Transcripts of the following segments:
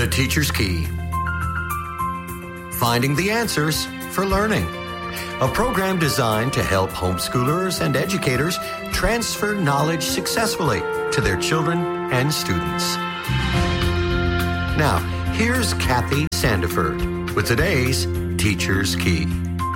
The Teacher's Key. Finding the answers for learning. A program designed to help homeschoolers and educators transfer knowledge successfully to their children and students. Now, here's Kathy Sandiford with today's Teacher's Key.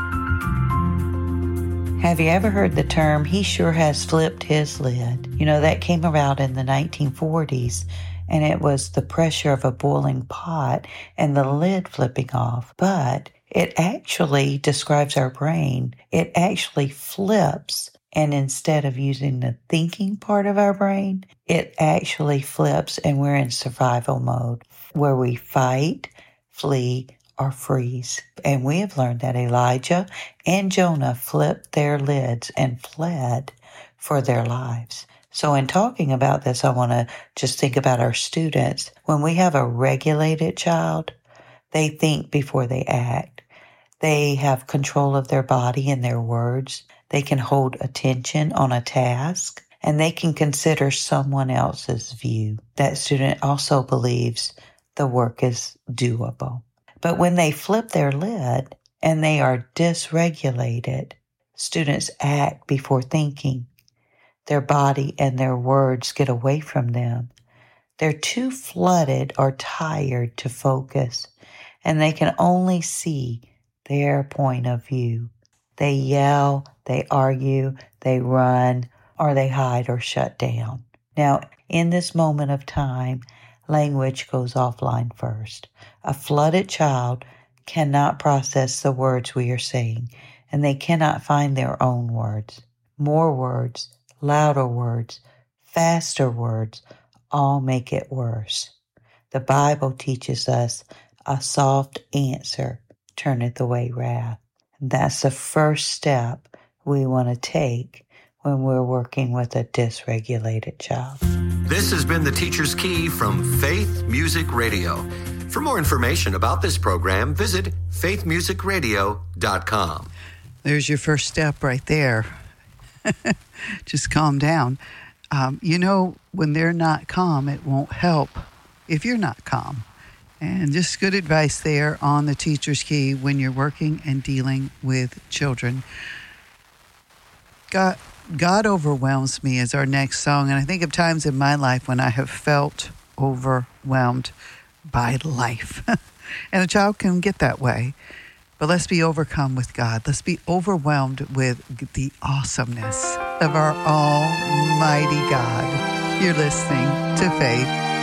Have you ever heard the term, he sure has flipped his lid? You know, that came about in the 1940s, and it was the pressure of a boiling pot and the lid flipping off. But it actually describes our brain. It actually flips, and instead of using the thinking part of our brain, it actually flips, and we're in survival mode, where we fight, flee, or freeze. And we have learned that Elijah and Jonah flipped their lids and fled for their lives. So in talking about this, I want to just think about our students. When we have a regulated child, they think before they act. They have control of their body and their words. They can hold attention on a task, and they can consider someone else's view. That student also believes the work is doable. But when they flip their lid and they are dysregulated, students act before thinking. Their body and their words get away from them. They're too flooded or tired to focus, and they can only see their point of view. They yell, they argue, they run, or they hide or shut down. Now, in this moment of time, language goes offline first. A flooded child cannot process the words we are saying, and they cannot find their own words. More words, louder words, faster words, all make it worse. The Bible teaches us a soft answer turneth away wrath. That's the first step we want to take when we're working with a dysregulated child. This has been the Teacher's Key from Faith Music Radio. For more information about this program, visit faithmusicradio.com. There's your first step right there. Just calm down. When they're not calm, it won't help if you're not calm. And just good advice there on the Teacher's Key when you're working and dealing with children. God overwhelms me is our next song. And I think of times in my life when I have felt overwhelmed by life. And a child can get that way. But let's be overcome with God. Let's be overwhelmed with the awesomeness of our almighty God. You're listening to Faith